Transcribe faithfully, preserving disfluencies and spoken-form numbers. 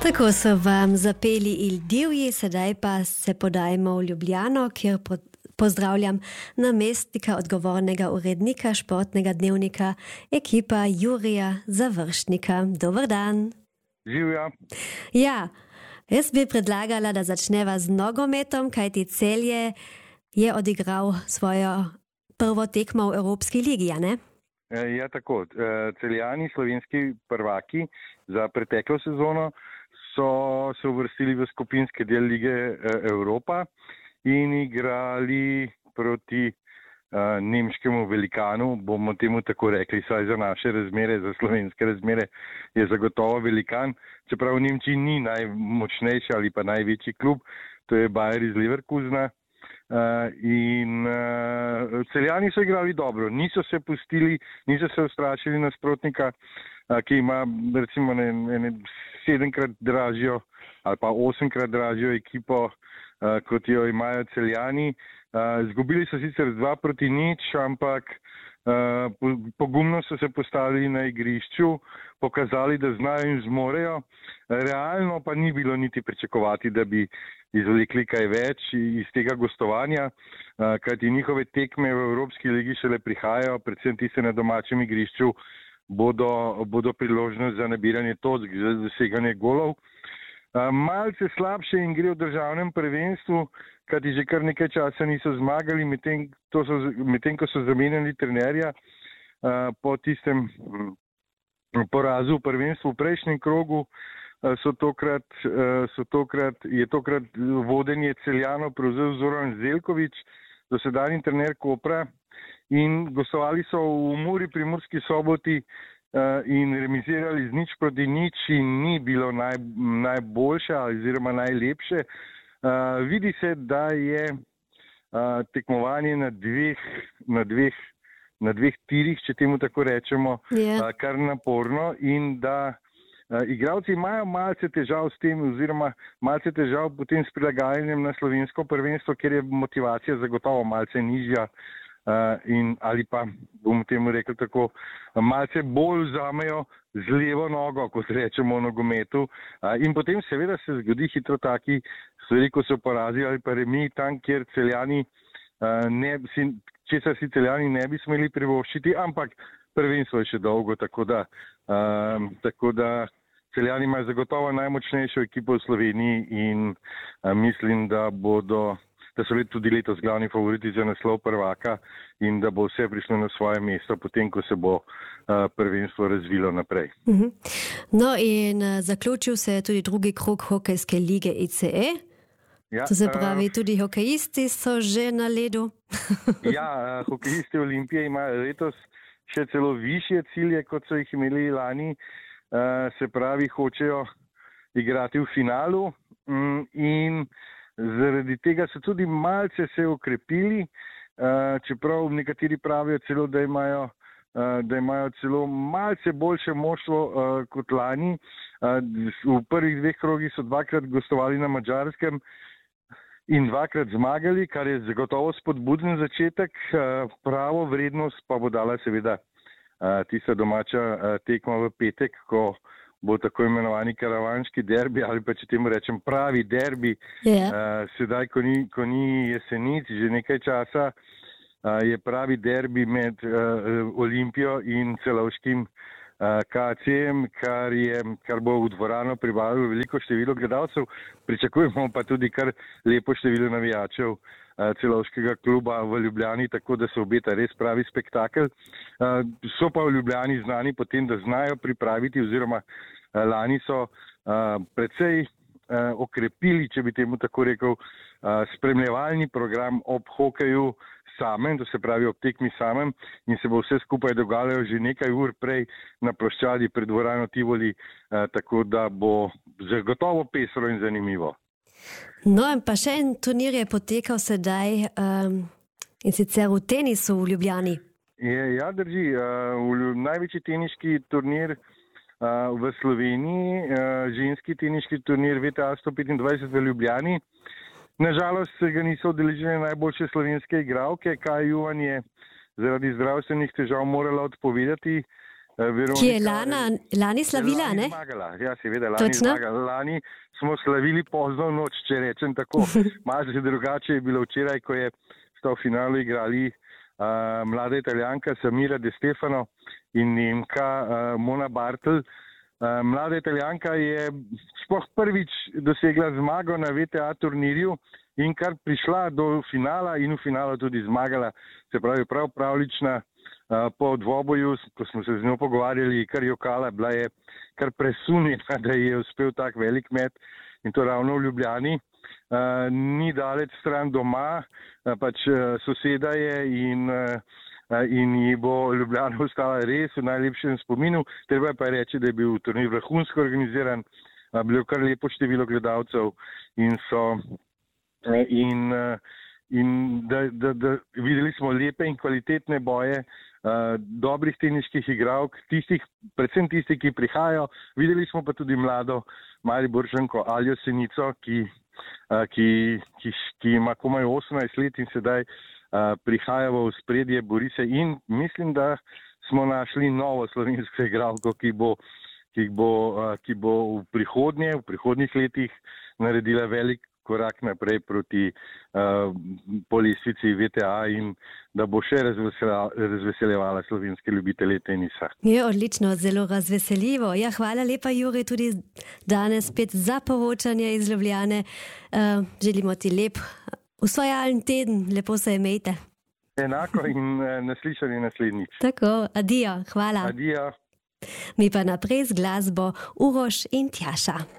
Tako so vam zapeli Il Divji, sedaj pa se podajmo v Ljubljano, kjer pozdravljam namestnika odgovornega urednika športnega dnevnika ekipa Jurija Završnika. Dober dan. Živja. Ja, jaz bi predlagala, da začneva z nogometom, kajti Celje je odigral svojo prvo tekmo v Evropski ligi, a ne? Ja, tako. Celjani, slovenski prvaki za preteklo sezono, so se uvrstili v skupinski del lige Evropa in igrali proti uh, nemškemu velikanu, bomo temu tako rekli, saj za naše razmere, za slovenske razmere je zagotovo velikan, čeprav v Nemčiji ni najmočnejši ali pa največji klub, to je Bayer iz Leverkusena. Uh, in uh, Celjani so igrali dobro, niso se pustili, niso se ustrašili nasprotnika, uh, ki ima recimo ne, ne, sedemkrat dražjo ali pa osemkrat dražjo ekipo, uh, kot jo imajo Celjani. Uh, zgubili so sicer dva proti nič, ampak uh, pogumno so se postavili na igrišču, pokazali, da znajo in zmorejo. Realno pa ni bilo niti pričakovati, da bi izvlekli kaj več iz tega gostovanja, kajti njihove tekme v Evropski ligi šele prihajajo, predvsem tiste na domačem igrišču, bodo, bodo priložnost za nabiranje točk, za doseganje golov. Malce slabše jim gre v državnem prvenstvu, kajti že kar nekaj časa niso zmagali, medtem medtem ko so zamenjali trenerja po tistem porazu v prvenstvu v prejšnjem krogu. So tokrat, so tokrat, je tokrat vodenje Celjanov prevzel Zoran Zeljković, dosedanji trener Kopra, in gostovali so v Muri pri Murski Soboti in remizirali z nič proti nič in ni bilo naj, najboljše oziroma najlepše. Vidi se, da je tekmovanje na dveh, na dveh, na dveh tirih, če temu tako rečemo, yeah. kar naporno in da Uh, igralci imajo malce težav s tem oziroma malce težav potem s prilagajanjem na slovensko prvenstvo, ker je motivacija zagotovo malce nižja uh, in ali pa, bomo temu rekli tako, malce bolj vzamejo z levo nogo, kot rečemo v nogometu. Uh, in potem seveda se zgodi hitro taki stvari, ko so porazi ali pa remi tam, kjer Celjani, uh, ne, si, česar si Celjani ne bi smeli privoščiti, ampak prvenstvo je še dolgo, tako da, uh, tako da Celjani imajo zagotovo najmočnejšo ekipo v Sloveniji in a, mislim, da bodo, da so tudi letos glavni favoriti za naslov prvaka in da bo vse prišlo na svoje mesto, potem ko se bo a, prvenstvo razvilo naprej. Mhm. No in a, zaključil se je tudi drugi krog hokejske lige I C E. Ja, to se pravi, tudi hokejisti so že na ledu. Ja, a, hokejisti Olimpije imajo letos še celo višje cilje, kot so jih imeli lani. Uh, se pravi, hočejo igrati v finalu um, in zaradi tega so tudi malce se okrepili, uh, čeprav nekateri pravijo celo, da imajo, uh, da imajo celo malce boljše moštvo uh, kot lani. Uh, v prvih dveh krogih so dvakrat gostovali na Madžarskem in dvakrat zmagali, kar je zagotovo spodbuden začetek. Uh, pravo vrednost pa bo dala seveda Uh, tista domača uh, tekma v petek, ko bo tako imenovani karavanški derbi ali pa če temu rečem pravi derbi. Yeah. Uh, sedaj, ko ni, ko ni Jesenic, že nekaj časa uh, je pravi derbi med uh, Olimpijo in Celovškim uh, K A C-jem, kar, je, kar bo v dvorano privabilo veliko število gledalcev. Pričakujemo pa tudi kar lepo število navijačev Celovškega kluba v Ljubljani, tako da se obeta res pravi spektakel. So pa v Ljubljani znani potem, da znajo pripraviti oziroma lani so precej okrepili, če bi temu tako rekel, spremljevalni program ob hokeju samem, to se pravi ob tekmi samem, in se bo vse skupaj dogajalo že nekaj ur prej na ploščadi pred dvorano Tivoli, tako da bo zagotovo pesro in zanimivo. No, in pa še en turnir je potekal sedaj um, in sicer v tenisu v Ljubljani. Je, ja, drži. Uh, največji teniški turnir uh, v Sloveniji, uh, ženski teniški turnir V T A sto petindvajset v Ljubljani. Nažalost se ga niso udeležile najboljše slovenske igralke. Kaj Juvan je zaradi zdravstvenih težav morala odpovedati Veronika, ki je lana, lani slavila, lani ne? Zmagala. Ja, seveda, lani Točno? zmagala. Lani smo slavili pozno noč, če rečem tako. Malo že drugače je bilo včeraj, ko je sta v finalu igrali uh, mlada Italijanka Samira De Stefano in Nemka uh, Mona Bartel. Uh, mlada Italijanka je sploh prvič dosegla zmago na V T A turnirju in kar prišla do finala in v finalu tudi zmagala, se pravi prav pravlična. Uh, po dvoboju, ko smo se z njo pogovarjali, kar jokala, bila je kar presunjena, da je uspel tak velik met in to ravno v Ljubljani. Uh, ni daleč stran doma, uh, pač uh, soseda je in, uh, in ji bo Ljubljana ostala res v najlepšem spominu. Treba pa je reči, da je bil turnir vrhunsko organiziran, uh, bilo kar lepo število gledalcev in so uh, in, uh, in da, da, da videli smo lepe in kvalitetne boje. Uh, dobrih teniških igralk, tistih, predvsem tistih, ki prihajajo. Videli smo pa tudi mlado Mariborčanko Aljo Senico, ki, uh, ki, ki, ki ima komaj osemnajst let in sedaj uh, prihaja v ospredje, bori se in mislim, da smo našli novo slovensko igralko, ki bo, ki bo, uh, ki bo v prihodnje, v prihodnjih letih naredila velik korak naprej proti uh, po lestvici V T A in da bo še razveseljevala slovenske ljubitelje tenisa. Je odlično, zelo razveseljivo. Ja, hvala lepa, Jure, tudi danes spet za poročanje iz Ljubljane. Uh, želimo ti lep usvajalni teden, lepo se imejte. Enako in uh, naslišanje naslednjič. Tako, adijo, hvala. Adijo. Mi pa naprej z glasbo Uroš in Tjaša.